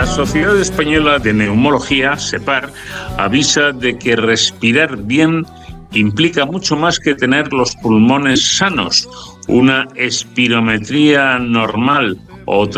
Sociedad Española de Neumología, SEPAR, avisa de que respirar bien implica mucho más que tener los pulmones sanos. Una espirometría normal o